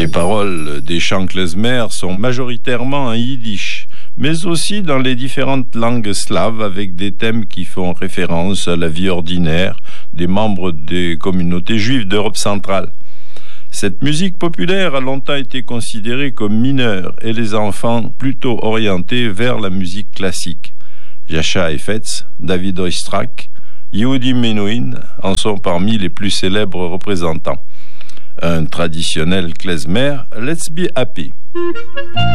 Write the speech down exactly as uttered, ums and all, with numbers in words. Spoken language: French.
Les paroles des chants klezmer sont majoritairement en yiddish, mais aussi dans les différentes langues slaves avec des thèmes qui font référence à la vie ordinaire des membres des communautés juives d'Europe centrale. Cette musique populaire a longtemps été considérée comme mineure et les enfants plutôt orientés vers la musique classique. Jascha Heifetz, David Oistrakh, Yehudi Menuhin en sont parmi les plus célèbres représentants. Un traditionnel klezmer, Let's Be Happy.